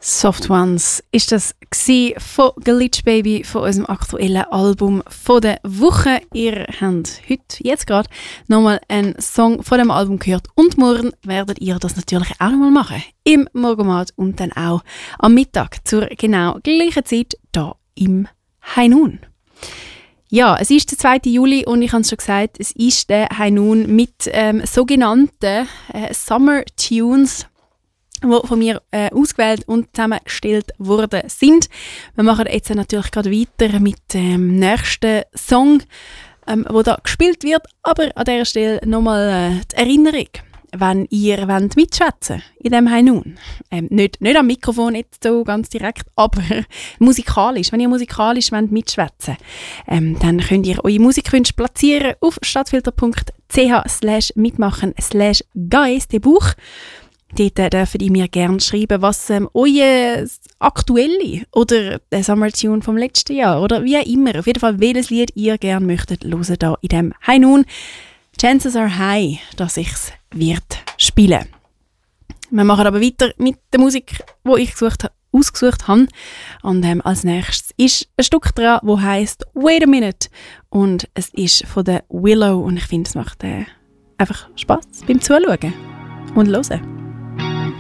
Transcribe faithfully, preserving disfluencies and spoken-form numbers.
Soft Ones ist das gsi von Glitch Baby, von unserem aktuellen Album von der Woche. Ihr habt heute, jetzt gerade, nochmal einen Song von dem Album gehört und morgen werdet ihr das natürlich auch nochmal machen. Im Morgenmat und dann auch am Mittag zur genau gleichen Zeit hier im High Noon. Ja, es ist der zweite Juli und ich habe es schon gesagt, es ist der High Noon mit ähm, sogenannten äh, Summer Tunes, die von mir äh, ausgewählt und zusammengestellt worden sind. Wir machen jetzt natürlich gerade weiter mit dem nächsten Song, ähm, der da gespielt wird. Aber an dieser Stelle nochmal äh, die Erinnerung, wenn ihr wollt mitschwätzen in diesem High Noon. Ähm, nicht, nicht am Mikrofon jetzt so ganz direkt, aber musikalisch. Wenn ihr musikalisch wollt mitschwätzen, ähm, dann könnt ihr eure Musikwünsche platzieren auf stadtfilter.ch slash mitmachen slash Geist, der Buch. Dort äh, dürft ihr mir gerne schreiben, was ähm, euer aktuelle oder der Summer Tune vom letzten Jahr oder wie auch immer, auf jeden Fall welches Lied ihr gerne möchtet hören da in dem High Noon. Chances are high, dass ich es wird spielen. Wir machen aber weiter mit der Musik, die ich gesucht, ausgesucht habe. Und ähm, als nächstes ist ein Stück dran, das heisst Wait a Minute. Und es ist von der Willow und ich finde, es macht äh, einfach Spass beim Zuschauen und Hören.